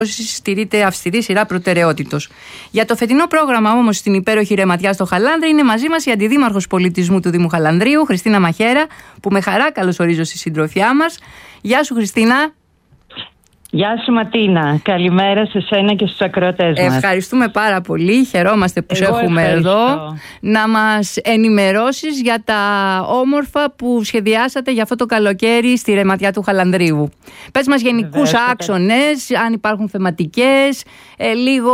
στηρείται αυστηρή σειρά προτεραιότητος. Για το φετινό πρόγραμμα όμως στην υπέροχη Ρεματιά στο Χαλάνδρη είναι μαζί μας η Αντιδήμαρχος Πολιτισμού του Δήμου Χαλανδρίου, Χριστίνα Μαχέρα, που με χαρά καλωσορίζω στη συντροφιά μας. Γεια σου Χριστίνα. Γεια σου Ματίνα, καλημέρα σε σένα και στους ακροατές μας. Ευχαριστούμε πάρα πολύ, χαιρόμαστε που σε έχουμε εδώ. Να μας ενημερώσεις για τα όμορφα που σχεδιάσατε για αυτό το καλοκαίρι στη Ρεματιά του Χαλανδρίου. Πες μας γενικούς άξονες, αν υπάρχουν θεματικές, λίγο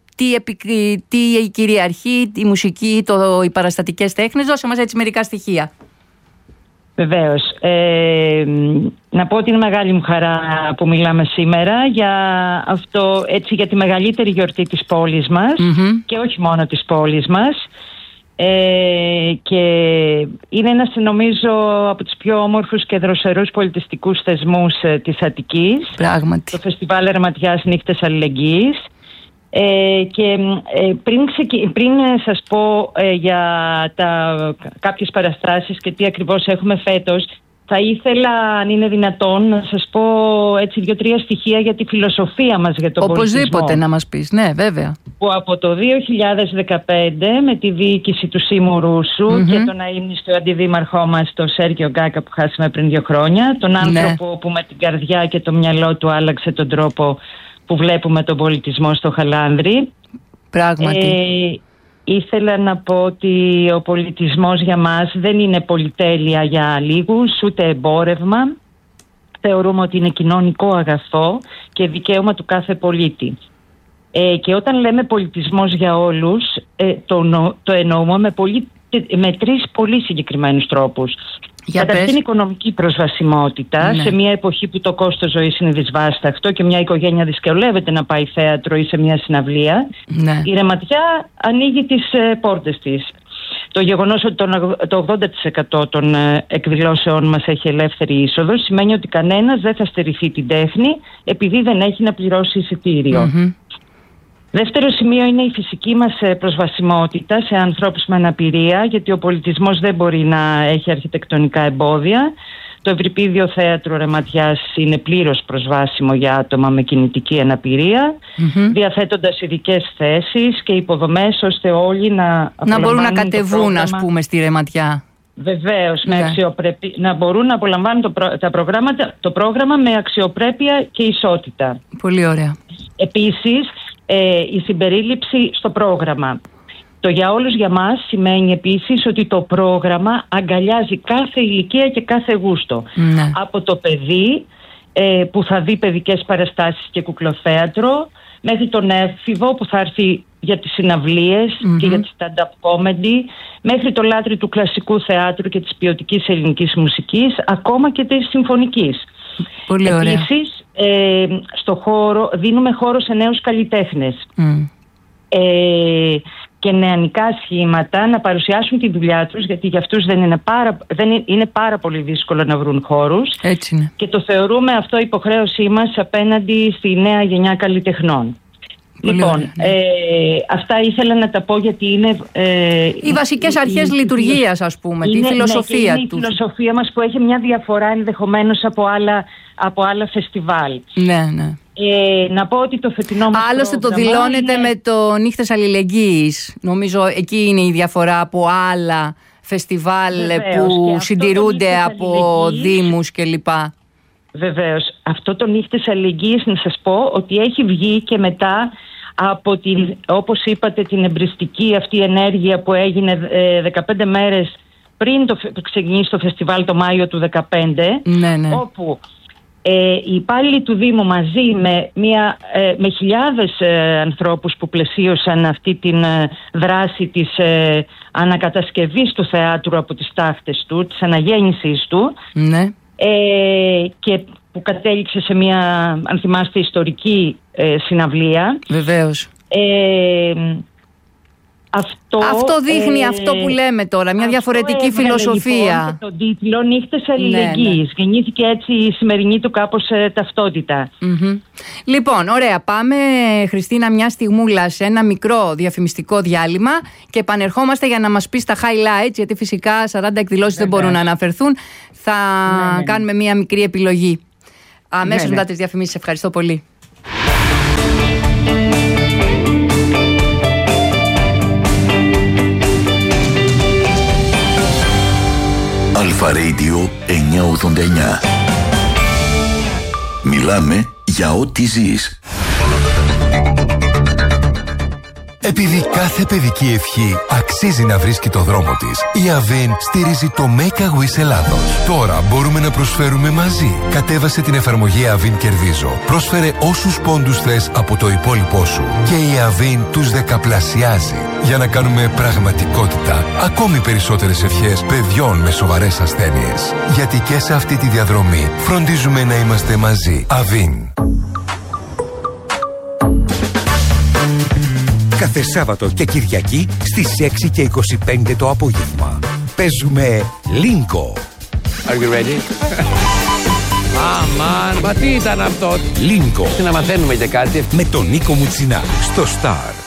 τι κυριαρχεί, η μουσική, οι παραστατικές τέχνες. Δώσε μας έτσι μερικά στοιχεία. Βεβαίως. Να πω ότι είναι μεγάλη μου χαρά που μιλάμε σήμερα για τη μεγαλύτερη γιορτή της πόλης μας και όχι μόνο της πόλης μας. Και είναι ένας, νομίζω, από τους πιο όμορφους και δροσερούς πολιτιστικούς θεσμούς της Αττικής. Πράγματι. Το Φεστιβάλ Ρεματιάς Νύχτες Αλληλεγγύης. Και πριν σας πω για κάποιες παραστάσεις και τι ακριβώς έχουμε φέτος, θα ήθελα, αν είναι δυνατόν, να σας πω έτσι 2-3 στοιχεία για τη φιλοσοφία μας για τον πολιτισμό. Οπωσδήποτε να μας πεις, ναι βέβαια. Που από το 2015 με τη διοίκηση του Σίμου Ρούσου και τον αείμνηστο αντιδήμαρχό μας, τον Σέργιο Γκάκα, που χάσαμε πριν 2 χρόνια, τον άνθρωπο που με την καρδιά και το μυαλό του άλλαξε τον τρόπο που βλέπουμε τον πολιτισμό στο Χαλάνδρι. Πράγματι. Ήθελα να πω ότι ο πολιτισμός για μας δεν είναι πολυτέλεια για λίγους, ούτε εμπόρευμα. Θεωρούμε ότι είναι κοινωνικό αγαθό και δικαίωμα του κάθε πολίτη. Και όταν λέμε πολιτισμός για όλους, το εννοούμε με 3 πολύ συγκεκριμένους τρόπους. Καταρχήν οικονομική προσβασιμότητα, σε μια εποχή που το κόστος ζωής είναι δυσβάσταχτο και μια οικογένεια δυσκολεύεται να πάει θέατρο ή σε μια συναυλία, η Ρεματιά ανοίγει τις πόρτες της. Το γεγονός ότι το 80% των εκδηλώσεών μας έχει ελεύθερη είσοδο σημαίνει ότι κανένας δεν θα στερηθεί την τέχνη επειδή δεν έχει να πληρώσει εισιτήριο. Δεύτερο σημείο είναι η φυσική μας προσβασιμότητα σε ανθρώπους με αναπηρία, γιατί ο πολιτισμός δεν μπορεί να έχει αρχιτεκτονικά εμπόδια. Το Ευρυπίδιο Θέατρο Ρεματιάς είναι πλήρως προσβάσιμο για άτομα με κινητική αναπηρία, διαθέτοντας ειδικές θέσεις και υποδομές ώστε όλοι να μπορούν να κατεβούν, ας πούμε, στη Ρεματιά. Βεβαίως, να μπορούν να απολαμβάνουν το πρόγραμμα με αξιοπρέπεια και ισότητα. Πολύ ωραία. Επίσης, η συμπερίληψη στο πρόγραμμα. Το για όλους για μας σημαίνει επίσης ότι το πρόγραμμα αγκαλιάζει κάθε ηλικία και κάθε γούστο. Από το παιδί που θα δει παιδικές παραστάσεις και κουκλοθέατρο, μέχρι τον έφηβο που θα έρθει για τις συναυλίες και για τη stand-up comedy, μέχρι το λάτρη του κλασικού θεάτρου και της ποιοτικής ελληνικής μουσικής, ακόμα και της συμφωνικής. Πολύ ωραία. Επίσης, στο χώρο δίνουμε χώρο σε νέους καλλιτέχνες και νεανικά σχήματα να παρουσιάσουν τη δουλειά τους, γιατί για αυτούς είναι πάρα πολύ δύσκολο να βρουν χώρους. Έτσι είναι. Και το θεωρούμε αυτό υποχρέωσή μας απέναντι στη νέα γενιά καλλιτεχνών. Λοιπόν, αυτά ήθελα να τα πω γιατί είναι οι βασικές αρχές λειτουργίας, ας πούμε, τη φιλοσοφία του. Είναι η φιλοσοφία μας που έχει μια διαφορά ενδεχομένως από άλλα φεστιβάλ. Ναι. Να πω ότι το φετινό μας άλλωστε το δηλώνετε με το Νύχτες Αλληλεγγύης. Νομίζω εκεί είναι η διαφορά από άλλα φεστιβάλ που συντηρούνται από δήμους κλπ. Βεβαίως. Αυτό το Νύχτες Αλληλεγγύης, να σας πω ότι έχει βγει και μετά από όπως είπατε, την εμπριστική αυτή ενέργεια που έγινε 15 μέρες πριν ξεκινήσει το φεστιβάλ το Μάιο του 2015, όπου οι υπάλληλοι του Δήμου μαζί με χιλιάδες ανθρώπους που πλαισίωσαν αυτή την δράση της ανακατασκευής του θεάτρου από τις τάχτες του, της αναγέννησης του, και που κατέληξε σε μια, αν θυμάστε, ιστορική συναυλία. Βεβαίως. Αυτό δείχνει αυτό που λέμε τώρα, μια διαφορετική φιλοσοφία. Λοιπόν, τον τίτλο Νύχτες Αλληλεγγύης. Γεννήθηκε έτσι η σημερινή του κάπως ταυτότητα. Λοιπόν, ωραία. Πάμε, Χριστίνα, μια στιγμούλα σε ένα μικρό διαφημιστικό διάλειμμα και επανερχόμαστε για να μας πεις τα highlights, γιατί φυσικά 40 εκδηλώσεις δεν μπορούν να αναφερθούν. Θα κάνουμε μια μικρή επιλογή αμέσως μετά τις διαφημίσεις. Ευχαριστώ πολύ. Radio 989. Μιλάμε για ό,τι ζεις. Επειδή κάθε παιδική ευχή αξίζει να βρίσκει το δρόμο της, η Avin στηρίζει το Make a Wish Ελλάδος. Τώρα μπορούμε να προσφέρουμε μαζί. Κατέβασε την εφαρμογή Avin Κερδίζω. Πρόσφερε όσους πόντους θες από το υπόλοιπό σου. Και η Avin τους δεκαπλασιάζει. Για να κάνουμε πραγματικότητα ακόμη περισσότερες ευχές παιδιών με σοβαρές ασθένειες. Γιατί και σε αυτή τη διαδρομή φροντίζουμε να είμαστε μαζί. Avin. Κάθε Σάββατο και Κυριακή στις 6 και 25 το απόγευμα. Παίζουμε Λίνκο. Are you ready? Αμάν, μα τι ήταν αυτό? Λίνκο. Να μαθαίνουμε και κάτι. Με τον Νίκο Μουτσινά στο Star.